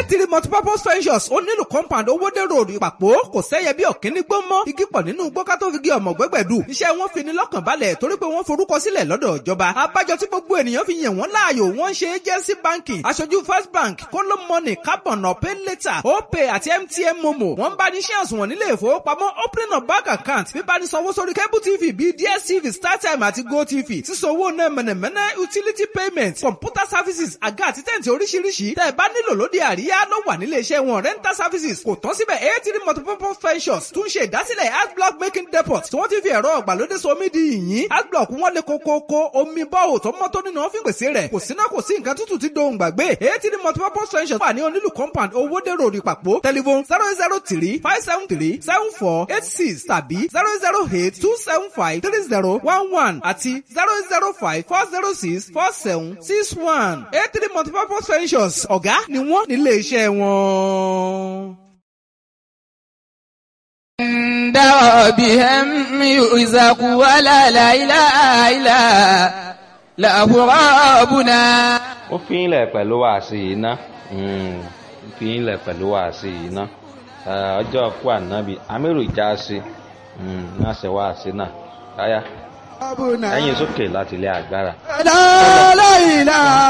three multipurpose ventures ó nílùú compound owódé road ìpàpọ̀ kò sẹ́yẹ bí ọ̀kíní gbó mọ́ igi pọ̀ nínú gbọ́ká tó fi gé ọmọ gbẹ́gbẹ̀dù iṣẹ́ wọn fi ni lọ́kàn balẹ̀ torí pé wọ́n forúkọ sílẹ̀ lọ́dọ̀ ìjọba abájọ tí gbogbo ènìyàn fi yàn wọ́n láàyò wọ́n ṣe agency banking aṣojú first bank kóló money carbon pay later opay àti mtn momo wọ́n bá ní shares wọn nílé ìfowópamọ́ opening of bank account bíbá ní sanwó sórí cable tv bíi dstv startime àti gotv sísanwó náà mẹ̀nẹ̀mẹ̀nẹ̀ utility payment computer services àga àti tẹ̀ǹtì oríṣiríṣi tẹ́ ẹ bá nílò lóde àríyá ló wà nílé iṣẹ́ wọn rental services kò tán síbẹ̀ eighteen multipurpose ventures tún ṣe ìdásílẹ̀ adblock making depot tí wọ́n ti fi ẹ̀rọ ọ̀gbàlódé somi di yìnyín adblock wọn lè kókókó omi bọ́ọ̀ tó mọ́ tó nínú ọ́fíìn pèsè rẹ̀ kò síná kò sí nǹkan tútù ti dohùn gbàgbé eighteen multipurpose ventures wà ní onílù compound owódé road ìpàpọ̀ telephone 003-573-7486 tàbí 008-275-3011 àti 005-406-4761 eighteen multipurpose ventures ọ̀gá ni wọ́n nílé iṣẹ́ wọn. بهم يؤزق ولا لا إله إلا له ربنا. ó fi ilẹ̀ pẹ̀lú wàásì iná fi ilẹ̀ pẹ̀lú wàásì iná ọjọ́ kú ànábì amírù ìjáàsí náà ṣe wàásì náà káyà ẹ̀yìn sókè láti ilé agbára.